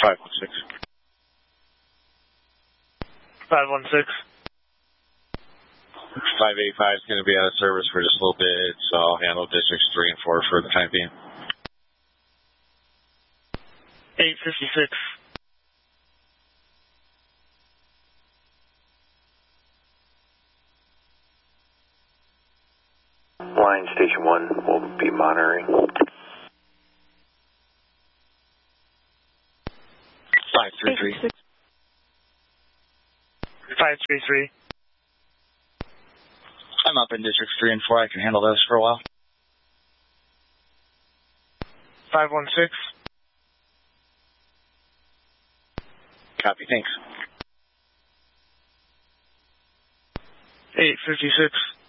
516. 516. 585 is going to be out of service for just a little bit, so I'll handle districts 3 and 4 for the time being. 856. Line Station 1 will be monitoring. 533. 533. I'm up in districts 3 and 4. I can handle those for a while. 516. Copy, thanks. 856.